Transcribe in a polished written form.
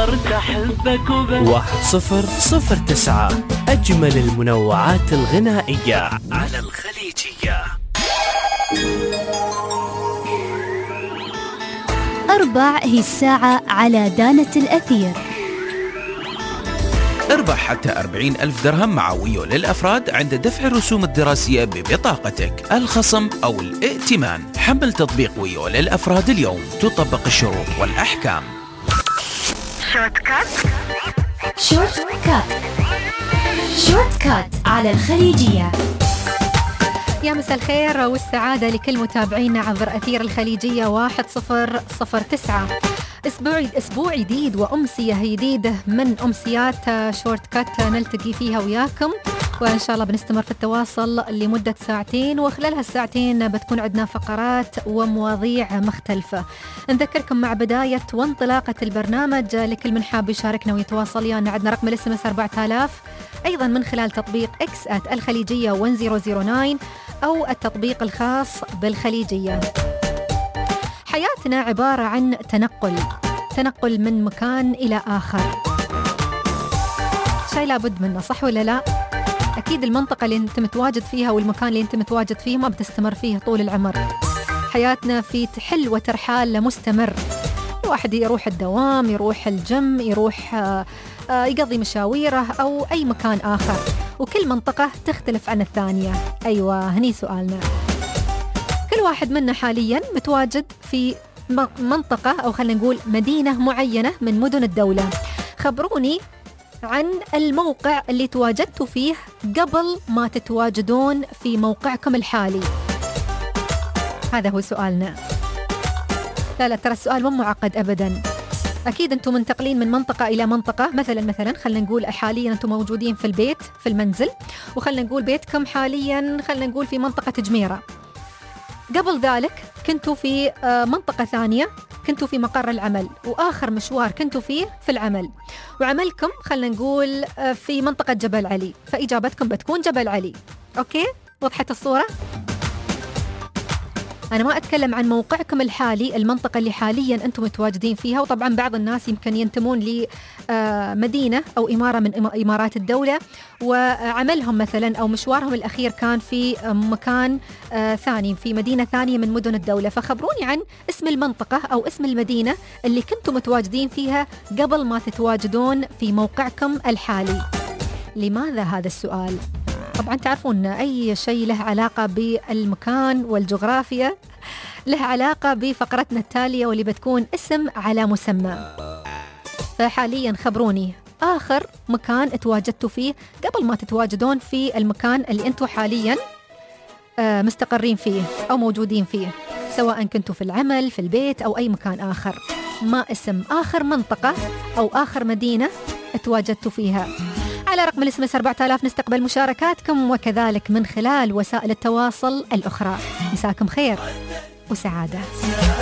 صرت أحبك وبس. 1009 أجمل المنوعات الغنائية على الخليجية. 4 هي الساعة على دانة الأثير. اربح حتى 40,000 درهم مع ويو للأفراد عند دفع الرسوم الدراسية ببطاقتك، الخصم أو الائتمان. حمل تطبيق ويو للأفراد اليوم، تطبق الشروط والأحكام. شورت كات على الخليجية. يا مساء الخير والسعادة لكل متابعينا عبر أثير الخليجية 1009. أسبوع جديد وأمسية جديدة من أمسيات شورت كات نلتقي فيها وياكم، وإن شاء الله بنستمر في التواصل لمدة ساعتين، وخلال هالساعتين بتكون عندنا فقرات ومواضيع مختلفة. نذكركم مع بداية وانطلاقة البرنامج لكل من حاب يشاركنا ويتواصل يعني عندنا رقم الاس ام اس 4000، أيضا من خلال تطبيق @الخليجية 1009 أو التطبيق الخاص بالخليجية. حياتنا عبارة عن تنقل من مكان إلى آخر، شيء لابد منه، صح ولا لا؟ أكيد المنطقة اللي أنت متواجد فيها والمكان اللي أنت متواجد فيه ما بتستمر فيه طول العمر. حياتنا في حل وترحال مستمر، الواحد يروح الدوام، يروح الجيم، يروح يقضي مشاويره أو أي مكان آخر، وكل منطقة تختلف عن الثانية. أيوة، هني سؤالنا. كل واحد منا حاليا متواجد في منطقة أو خلينا نقول مدينة معينة من مدن الدولة. خبروني عن الموقع اللي تواجدتوا فيه قبل ما تتواجدون في موقعكم الحالي. هذا هو سؤالنا. لا ترى السؤال مو معقد أبدا. أكيد أنتم منتقلين من منطقة إلى منطقة. مثلا خلينا نقول حاليا أنتم موجودين في البيت في المنزل، وخلينا نقول بيتكم حاليا خلينا نقول في منطقة جميرة. قبل ذلك كنتوا في منطقة ثانية، كنتوا في مقر العمل، وآخر مشوار كنتوا فيه في العمل، وعملكم خلينا نقول في منطقة جبل علي، فإجابتكم بتكون جبل علي. أوكي، وضحت الصورة؟ أنا ما أتكلم عن موقعكم الحالي، المنطقة اللي حالياً أنتم متواجدين فيها، وطبعاً بعض الناس يمكن ينتمون لمدينة أو إمارة من إمارات الدولة، وعملهم مثلاً أو مشوارهم الأخير كان في مكان ثاني، في مدينة ثانية من مدن الدولة. فخبروني عن اسم المنطقة أو اسم المدينة اللي كنتم متواجدين فيها قبل ما تتواجدون في موقعكم الحالي. لماذا هذا السؤال؟ طبعا تعرفون أي شيء له علاقة بالمكان والجغرافيا له علاقة بفقرتنا التالية واللي بتكون اسم على مسمى. فحاليا خبروني آخر مكان تواجدتوا فيه قبل ما تتواجدون في المكان اللي أنتوا حاليا مستقرين فيه أو موجودين فيه، سواء كنتوا في العمل، في البيت، أو أي مكان آخر. ما اسم آخر منطقة أو آخر مدينة تواجدتوا فيها؟ على رقم الاس ام اس 4000 نستقبل مشاركاتكم، وكذلك من خلال وسائل التواصل الأخرى. مساكم خير وسعادة.